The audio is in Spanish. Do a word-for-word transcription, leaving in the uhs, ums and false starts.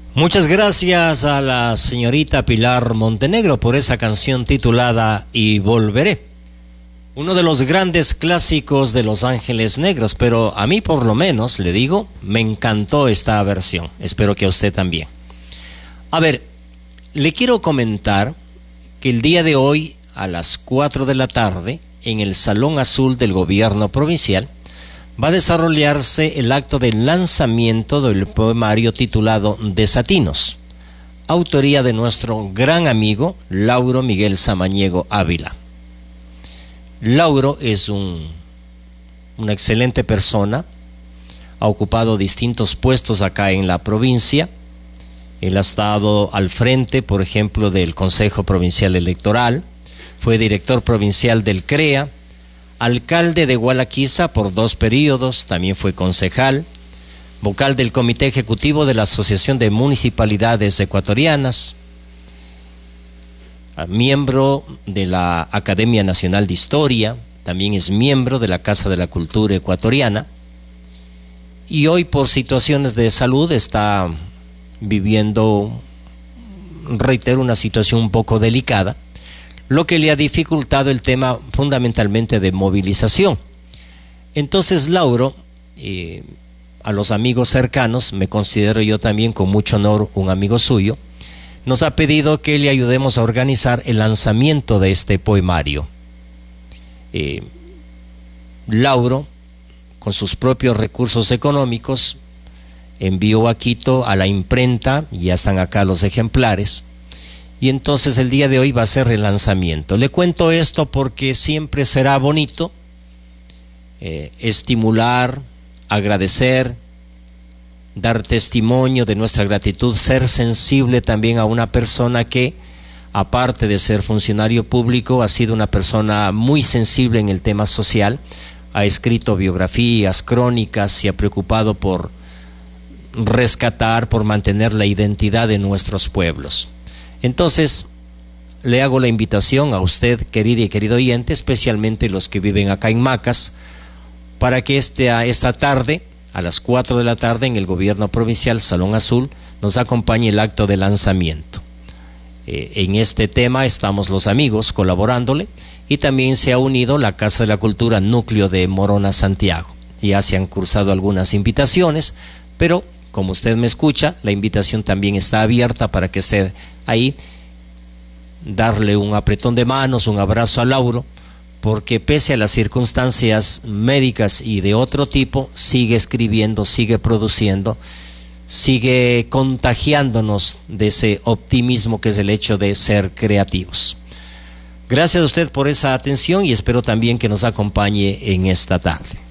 Muchas gracias a la señorita Pilar Montenegro por esa canción titulada Y Volveré. Uno de los grandes clásicos de Los Ángeles Negros, pero a mí por lo menos, le digo, me encantó esta versión. Espero que a usted también. A ver, le quiero comentar que el día de hoy a las cuatro de la tarde, en el Salón Azul del Gobierno Provincial, va a desarrollarse el acto de lanzamiento del poemario titulado Desatinos, autoría de nuestro gran amigo Lauro Miguel Samaniego Ávila. Lauro es un, una excelente persona, ha ocupado distintos puestos acá en la provincia. Él ha estado al frente, por ejemplo, del Consejo Provincial Electoral, fue director provincial del CREA, alcalde de Gualaquiza por dos periodos, también fue concejal, vocal del Comité Ejecutivo de la Asociación de Municipalidades Ecuatorianas, miembro de la Academia Nacional de Historia, también es miembro de la Casa de la Cultura Ecuatoriana, y hoy por situaciones de salud está viviendo, reitero, una situación un poco delicada, lo que le ha dificultado el tema fundamentalmente de movilización. Entonces Lauro, eh, a los amigos cercanos, me considero yo también con mucho honor un amigo suyo, nos ha pedido que le ayudemos a organizar el lanzamiento de este poemario. Eh, Lauro, con sus propios recursos económicos, envió a Quito a la imprenta, ya están acá los ejemplares, y entonces el día de hoy va a ser el lanzamiento. Le cuento esto porque siempre será bonito eh, estimular, agradecer, dar testimonio de nuestra gratitud, ser sensible también a una persona que, aparte de ser funcionario público, ha sido una persona muy sensible en el tema social, ha escrito biografías, crónicas, se ha preocupado por rescatar, por mantener la identidad de nuestros pueblos. Entonces, le hago la invitación a usted, querida y querido oyente, especialmente los que viven acá en Macas, para que este, esta tarde, a las cuatro de la tarde, en el Gobierno Provincial Salón Azul, nos acompañe el acto de lanzamiento. Eh, en este tema estamos los amigos colaborándole, y también se ha unido la Casa de la Cultura Núcleo de Morona, Santiago. Ya se han cursado algunas invitaciones, pero como usted me escucha, la invitación también está abierta para que esté ahí, darle un apretón de manos, un abrazo a Lauro, porque pese a las circunstancias médicas y de otro tipo, sigue escribiendo, sigue produciendo, sigue contagiándonos de ese optimismo que es el hecho de ser creativos. Gracias a usted por esa atención y espero también que nos acompañe en esta tarde.